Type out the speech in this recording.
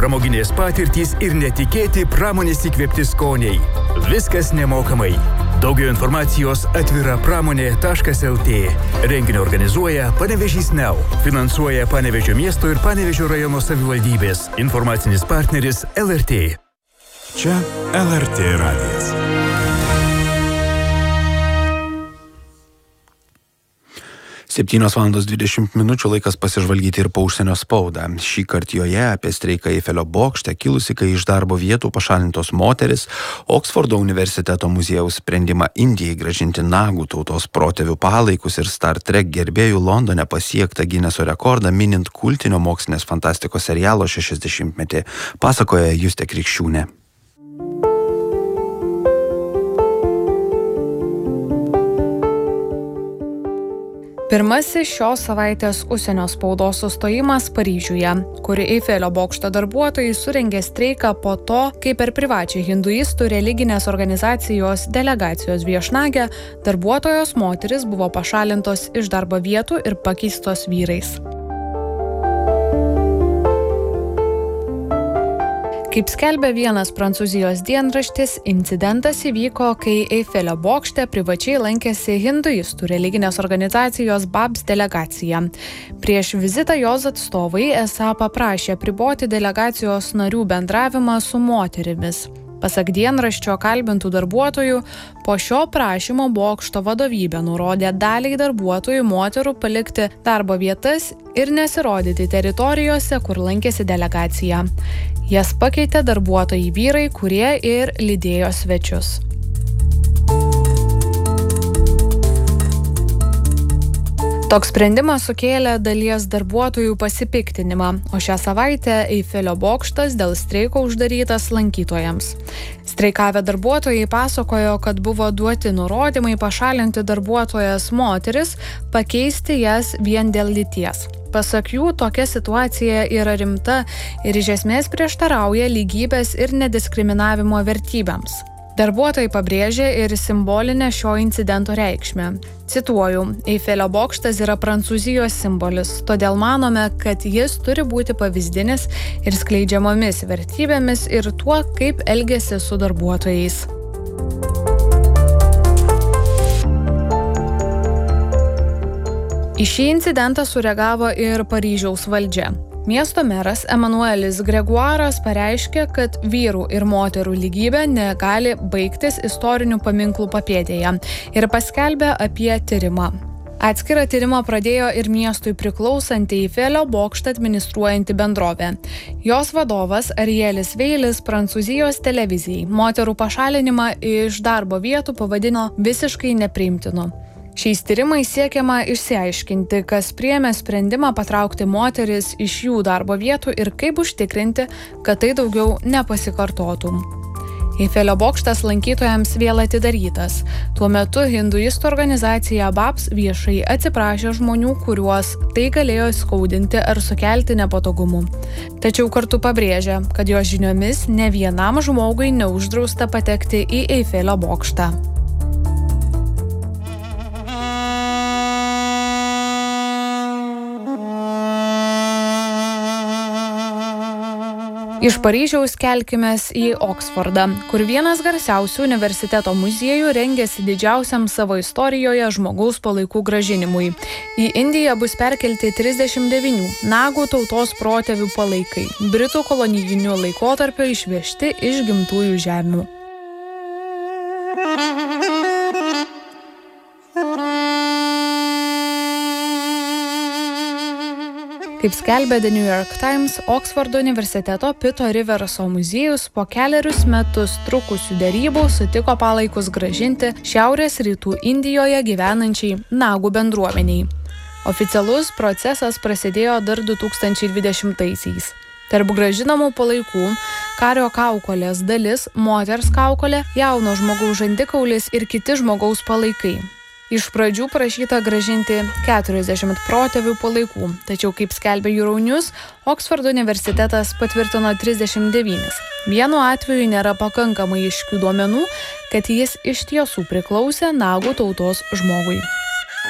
pramoginės patirtys ir netikėti pramonės įkvėpti skoniai. Viskas nemokamai. Daugiau informacijos atvirapramonė.lt. Renginį organizuoja Panevėžys Now. Finansuoja Panevėžio miesto ir Panevėžio rajono savivaldybės. Informacinis partneris LRT. Čia LRT radijas. Septynios valandos 20 minučių laikas pasižvalgyti ir po užsienio spaudą. Šį kartą joje apie streiką Eifelio bokšte kilusi, kai iš darbo vietų pašalintos moteris, Oksfordo universiteto muziejaus sprendimą Indijai grąžinti nagų tautos protėvių palaikus ir Star Trek gerbėjų Londone pasiektą Gineso rekordą minint kultinio mokslinės fantastikos serialo 60-metį, pasakoja Justė Krikščiūnė. Pirmasis šios savaitės užsienio spaudos sustojimas Paryžiuje, kur Eifelio bokšto darbuotojai surengė streiką po to, kai per privačią hinduistų religinės organizacijos delegacijos viešnagę darbuotojos moteris buvo pašalintos iš darbo vietų ir pakeistos vyrais. Kaip skelbia vienas Prancūzijos dienraštis, incidentas įvyko, kai Eifelio bokšte privačiai lankėsi hinduistų religinės organizacijos BABS delegacija. Prieš vizitą jos atstovai esą paprašė apriboti delegacijos narių bendravimą su moterimis. Pasak dienraščio kalbintų darbuotojų, po šio prašymo bokšto vadovybė nurodė daliai darbuotojų moterų palikti darbo vietas ir nesirodyti teritorijose, kur lankėsi delegacija. Jas pakeitė darbuotojai vyrai, kurie ir lydėjo svečius. Toks sprendimas sukėlė dalies darbuotojų pasipiktinimą, o šią savaitę Eifelio bokštas dėl streiko uždarytas lankytojams. Streikavę darbuotojai pasakojo, kad buvo duoti nurodymai pašalinti darbuotojas moteris, pakeisti jas vien dėl lyties. Pasak jų, tokia situacija yra rimta ir iš esmės prieštarauja lygybės ir nediskriminavimo vertybėms. Darbuotojai pabrėžė ir simbolinę šio incidento reikšmę. Cituoju, Eifelio bokštas yra Prancūzijos simbolis, todėl manome, kad jis turi būti pavyzdinis ir skleidžiamomis vertybėmis ir tuo, kaip elgiasi su darbuotojais. Į šį incidentą sureagavo ir Paryžiaus valdžia. Miesto meras Emanuelis Greguaras pareiškė, kad vyrų ir moterų lygybė negali baigtis istorinių paminklų papėdėje ir paskelbė apie tyrimą. Atskirą tyrimą pradėjo ir miestui priklausanti Eifelio bokštą administruojanti bendrovė. Jos vadovas Arielis Veilis Prancūzijos televizijai moterų pašalinimą iš darbo vietų pavadino visiškai nepriimtinu. Šiais tyrimais siekiama išsiaiškinti, kas priėmė sprendimą patraukti moteris iš jų darbo vietų ir kaip užtikrinti, kad tai daugiau nepasikartotų. Eifelio bokštas lankytojams vėl atidarytas. Tuo metu hinduistų organizacija BABS viešai atsiprašė žmonių, kuriuos tai galėjo skaudinti ar sukelti nepatogumų. Tačiau kartu pabrėžė, kad jo žiniomis ne vienam žmogui neuždrausta patekti į Eifelio bokštą. Iš Paryžiaus kelkimės į Oksfordą, kur vienas garsiausių universiteto muziejų rengiasi didžiausiam savo istorijoje žmogaus palaikų grąžinimui. Į Indiją bus perkelti 39 nagų tautos protėvių palaikai, Britų kolonijiniu laikotarpiu išvežti iš gimtųjų žemių. Kaip skelbė The New York Times, Oksfordo universiteto Pito Riverso muziejus po 4 metus trukusių derybų sutiko palaikus grąžinti šiaurės rytų Indijoje gyvenančiai nagų bendruomeniai. Oficialus procesas prasidėjo dar 2020-aisiais. Tarp grąžinamų palaikų kario kaukolės dalis, moters kaukolė, jauno žmogaus žandikaulis ir kiti žmogaus palaikai. Iš pradžių prašyta grąžinti 40 protėvių palaikų, tačiau, kaip skelbė Euronews, Oksfordo universitetas patvirtino 39. Vienu atveju nėra pakankamai aiškių duomenų, kad jis iš tiesų priklausė nagų tautos žmogui.